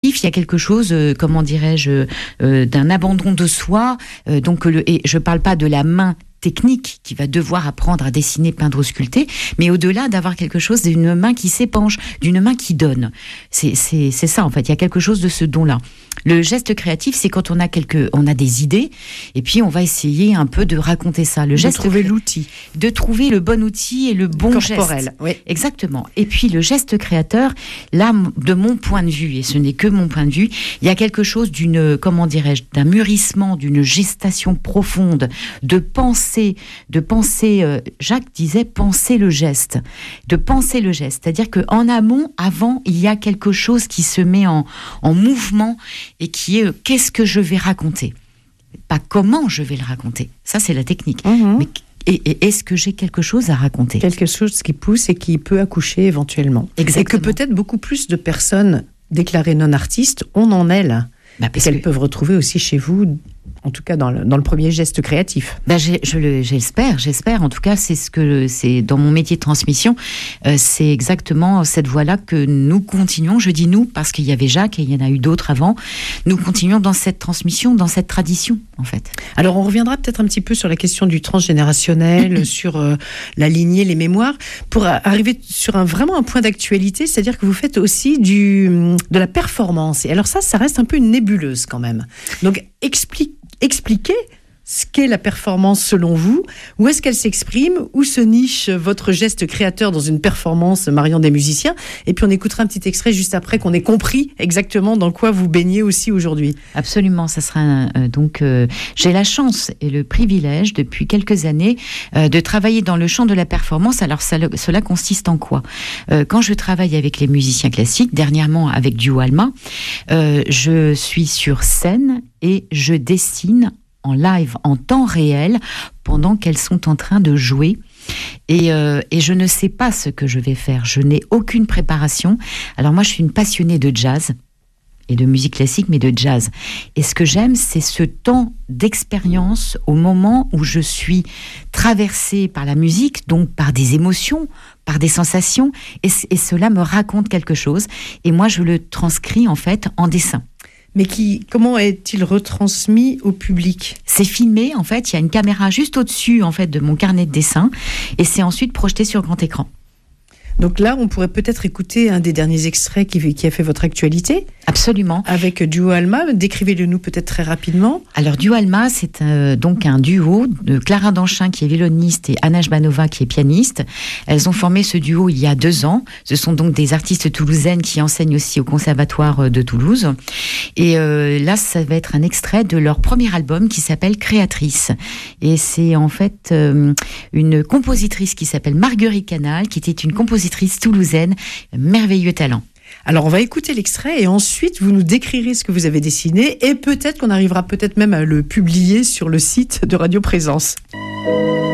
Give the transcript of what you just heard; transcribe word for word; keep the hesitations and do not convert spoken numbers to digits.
créatif, il y a quelque chose, euh, comment dirais-je, euh, d'un abandon de soi. Euh, donc, le, et je parle pas de la main technique qui va devoir apprendre à dessiner, peindre ou sculpter, mais au-delà d'avoir quelque chose d'une main qui s'épanche, d'une main qui donne. C'est, c'est, c'est ça en fait, il y a quelque chose de ce don-là. Le geste créatif, c'est quand on a quelques, on a des idées, et puis on va essayer un peu de raconter ça. Le geste de trouver cré... l'outil. De trouver le bon outil et le bon corporel, geste. oui. Exactement. Et puis le geste créateur, là, de mon point de vue, et ce n'est que mon point de vue, il y a quelque chose d'une, comment dirais-je, d'un mûrissement, d'une gestation profonde, de pensée de penser, euh, Jacques disait penser le geste, de penser le geste, c'est-à-dire qu'en amont, avant, il y a quelque chose qui se met en, en mouvement et qui est euh, qu'est-ce que je vais raconter, pas comment je vais le raconter, ça c'est la technique, Mmh. mais et, et est-ce que j'ai quelque chose à raconter, quelque chose qui pousse et qui peut accoucher éventuellement. Exactement. Et que peut-être beaucoup plus de personnes déclarées non artistes ont en elles, bah, et parce qu'elles que... peuvent retrouver aussi chez vous, en tout cas dans le, dans le premier geste créatif. Ben j'ai, je le, j'espère, j'espère. En tout cas, c'est ce que c'est dans mon métier de transmission. Euh, c'est exactement cette voie-là que nous continuons. Je dis nous parce qu'il y avait Jacques et il y en a eu d'autres avant. Nous continuons dans cette transmission, dans cette tradition, en fait. Alors, on reviendra peut-être un petit peu sur la question du transgénérationnel, sur euh, la lignée, les mémoires, pour a- arriver sur un vraiment un point d'actualité, c'est-à-dire que vous faites aussi du de la performance. Et alors ça, ça reste un peu une nébuleuse quand même. Donc, explique Expliquez ce qu'est la performance selon vous, où est-ce qu'elle s'exprime, où se niche votre geste créateur dans une performance mariant des musiciens, et puis on écoutera un petit extrait juste après qu'on ait compris exactement dans quoi vous baignez aussi aujourd'hui. Absolument, ça sera un, euh, donc euh, j'ai la chance et le privilège depuis quelques années euh, de travailler dans le champ de la performance. Alors ça, cela consiste en quoi ? euh, Quand je travaille avec les musiciens classiques, dernièrement avec Duo Alma, euh, je suis sur scène et je dessine en live, en temps réel, pendant qu'elles sont en train de jouer. Et, euh, et je ne sais pas ce que je vais faire. Je n'ai aucune préparation. Alors moi, je suis une passionnée de jazz et de musique classique, mais de jazz. Et ce que j'aime, c'est ce temps d'expérience au moment où je suis traversée par la musique, donc par des émotions, par des sensations, et, et cela me raconte quelque chose. Et moi, je le transcris en fait en dessin. Mais qui, comment est-il retransmis au public ? C'est filmé, en fait, il y a une caméra juste au-dessus en fait, de mon carnet de dessin, et c'est ensuite projeté sur grand écran. Donc là, on pourrait peut-être écouter un des derniers extraits qui, qui a fait votre actualité. Absolument. Avec Duo Alma. Décrivez-le nous peut-être très rapidement. Alors, Duo Alma, c'est euh, donc un duo de Clara Danchin qui est violoniste et Anna Jbanova qui est pianiste. Elles ont formé ce duo il y a deux ans. Ce sont donc des artistes toulousaines qui enseignent aussi au Conservatoire de Toulouse. Et euh, là, ça va être un extrait de leur premier album qui s'appelle Créatrice. Et c'est en fait euh, une compositrice qui s'appelle Marguerite Canal, qui était une compositrice toulousaine, merveilleux talent. Alors on va écouter l'extrait et ensuite vous nous décrirez ce que vous avez dessiné et peut-être qu'on arrivera peut-être même à le publier sur le site de Radio Présence.